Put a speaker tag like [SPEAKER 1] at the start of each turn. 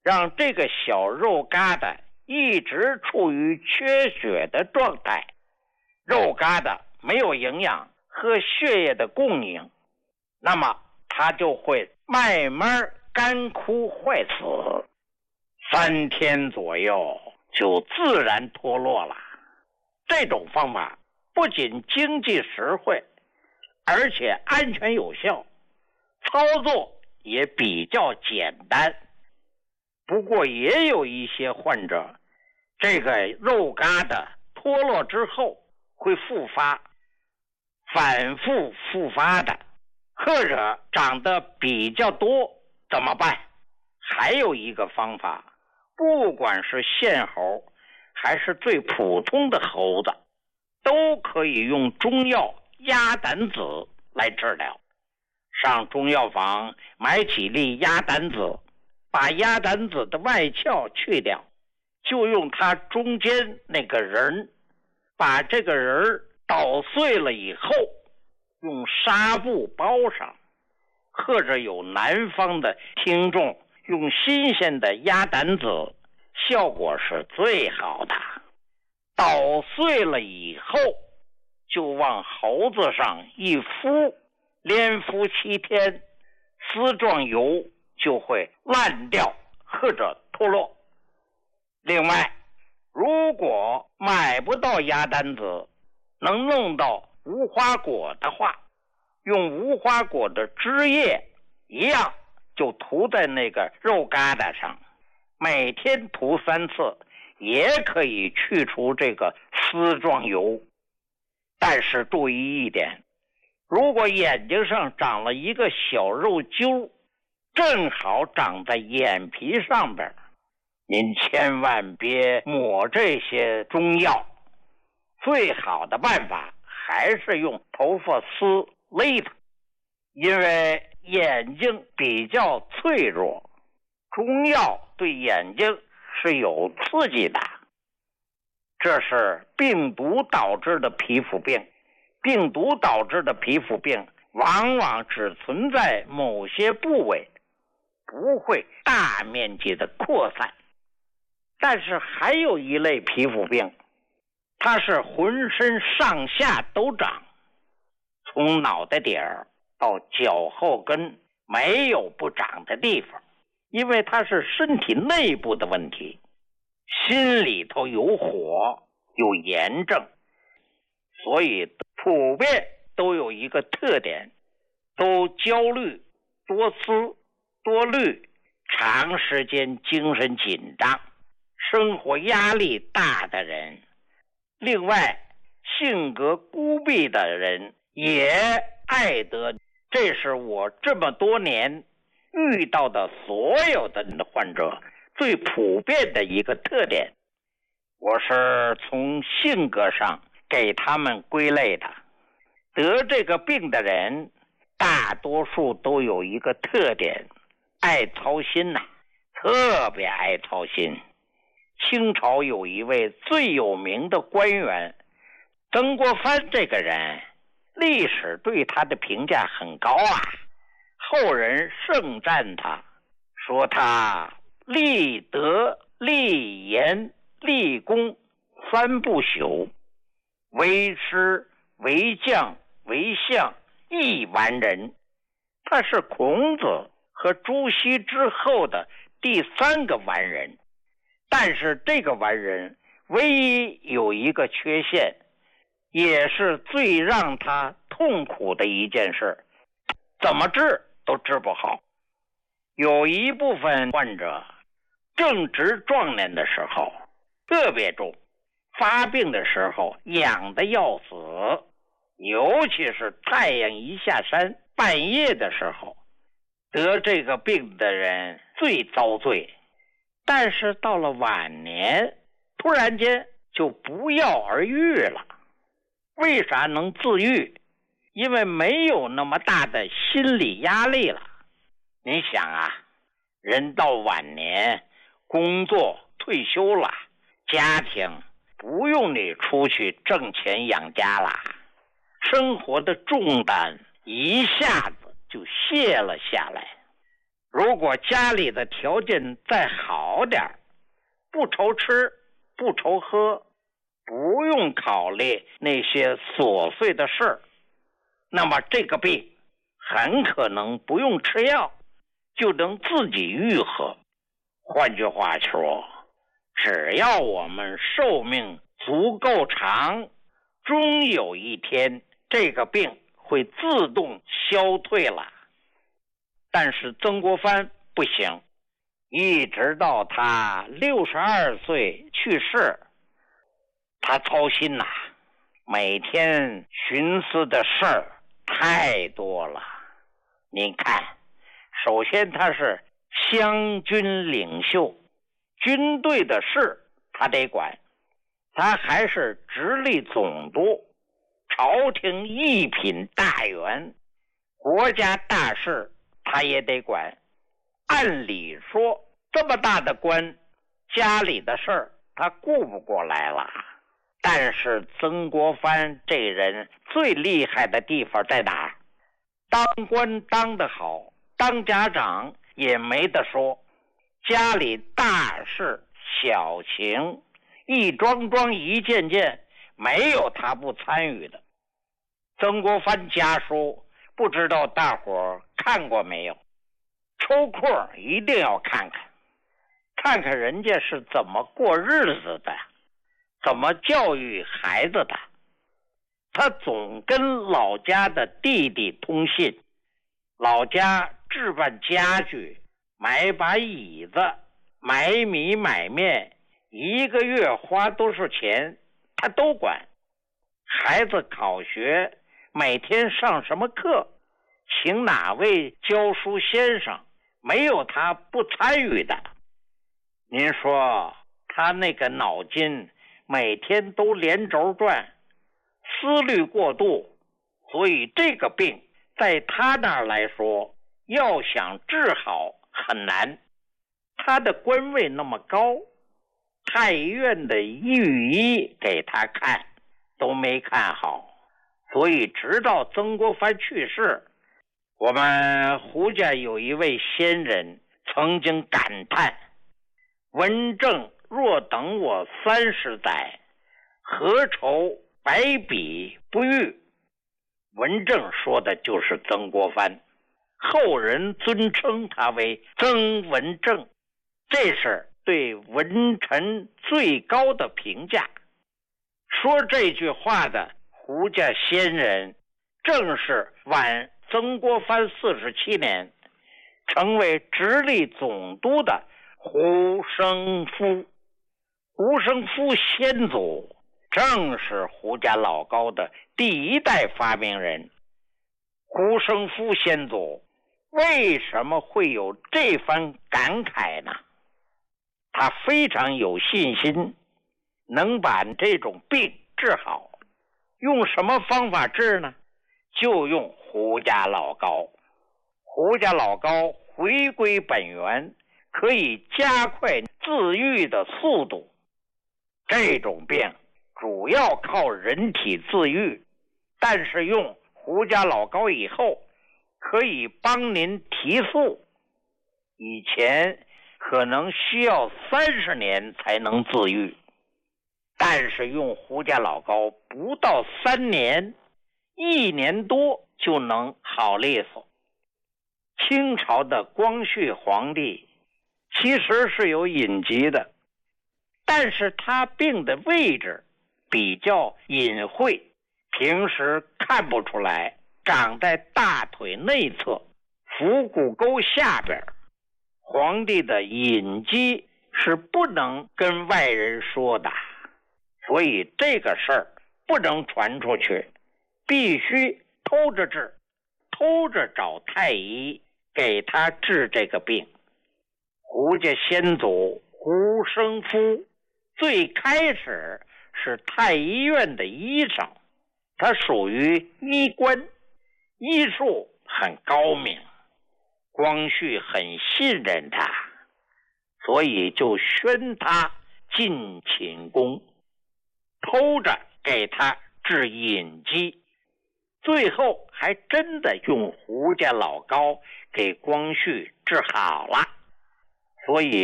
[SPEAKER 1] 让这个小肉疙瘩一直处于缺血的状态，肉疙瘩没有营养和血液的供应，那么它就会慢慢干枯坏死，3天左右就自然脱落了。这种方法不仅经济实惠，而且安全有效，操作也比较简单。不过也有一些患者，这个肉疙瘩脱落之后会复发，反复复发的，或者长得比较多，怎么办？还有一个方法，不管是线猴还是最普通的猴子，都可以用中药鸭胆子来治疗。上中药房买几粒鸭胆子，把鸭胆子的外壳去掉，就用它中间那个仁，把这个仁捣碎了以后，用纱布包上，或者有南方的听众用新鲜的鸭胆子，效果是最好的。捣碎了以后，就往猴子上一敷，连敷7天，丝状油就会烂掉或者脱落。另外，如果买不到鸭胆子，能弄到无花果的话，用无花果的汁液一样，就涂在那个肉疙瘩上，每天涂3次，也可以去除这个丝状油。但是注意一点，如果眼睛上长了一个小肉揪，正好长在眼皮上边，您千万别抹这些中药，最好的办法还是用头发丝勒它，因为眼睛比较脆弱，中药对眼睛是有刺激的。这是病毒导致的皮肤病，病毒导致的皮肤病往往只存在某些部位，不会大面积的扩散。但是还有一类皮肤病，它是浑身上下都长，从脑袋顶儿到脚后跟没有不长的地方，因为它是身体内部的问题，心里头有火有炎症，所以普遍都有一个特点，都焦虑、多思、多虑，长时间精神紧张，生活压力大的人，另外性格孤僻的人也爱得。这是我这么多年遇到的所有的患者最普遍的一个特点，我是从性格上给他们归类的。得这个病的人大多数都有一个特点，爱操心呐，特别爱操心。清朝有一位最有名的官员曾国藩，这个人历史对他的评价很高啊，后人盛赞他，说他立德、立言、立功3不朽，为师、为将、为相一完人。他是孔子和朱熹之后的第3个完人，但是这个完人唯一有一个缺陷，也是最让他痛苦的一件事，怎么治都治不好。有一部分患者正值壮年的时候特别重，发病的时候痒得要死，尤其是太阳一下山，半夜的时候，得这个病的人最遭罪。但是到了晚年，突然间就不药而愈了。为啥能自愈？因为没有那么大的心理压力了。你想啊，人到晚年，工作退休了，家庭不用你出去挣钱养家了，生活的重担一下子就卸了下来。 如果家里的条件再好点，不愁吃，不愁喝，不用考虑那些琐碎的事儿，那么这个病很可能不用吃药就能自己愈合。换句话说，只要我们寿命足够长，终有一天这个病会自动消退了。但是曾国藩不行，一直到他62岁去世，他操心呐，每天寻思的事儿太多了。您看，首先他是湘军领袖，军队的事他得管，他还是直隶总督，朝廷一品大员，国家大事他也得管。按理说这么大的官，家里的事儿他顾不过来了。但是曾国藩这人最厉害的地方在哪？当官当得好，当家长也没得说，家里大事小情一桩桩一件件，没有他不参与的。曾国藩家书不知道大伙看过没有，抽空一定要看看，看看人家是怎么过日子的，怎么教育孩子的。他总跟老家的弟弟通信，老家置办家具，买把椅子，买米买面，一个月花多少钱他都管。孩子考学，每天上什么课，请哪位教书先生，没有他不参与的。您说他那个脑筋每天都连轴转，思虑过度，所以这个病在他那儿来说，要想治好很难。他的官位那么高，太医院的御医给他看都没看好，所以直到曾国藩去世，我们胡家有一位先人曾经感叹：文正若等我30载，何愁白笔不遇。文正说的就是曾国藩，后人尊称他为曾文正，这是对文臣最高的评价。说这句话的胡家先人正是晚曾国藩47年成为直隶总督的胡生夫。胡生夫先祖正是胡家老高的第一代发明人。胡生夫先祖为什么会有这番感慨呢？他非常有信心能把这种病治好。用什么方法治呢？就用胡家老高。胡家老高回归本源，可以加快自愈的速度。这种病主要靠人体自愈，但是用胡家老高以后，可以帮您提速。以前可能需要30年才能自愈，但是用胡家老高不到3年，1年多就能好利索。清朝的光绪皇帝其实是有隐疾的，但是他病的位置比较隐晦，平时看不出来，长在大腿内侧腹股沟下边。皇帝的隐疾是不能跟外人说的，所以这个事儿不能传出去，必须偷着治，偷着找太医给他治这个病。胡家先祖胡生夫最开始是太医院的医生，他属于医官，医术很高明，光绪很信任他，所以就宣他进寝宫，偷着给他治隐疾。 最后还真的用胡家老膏给光绪治好了。所以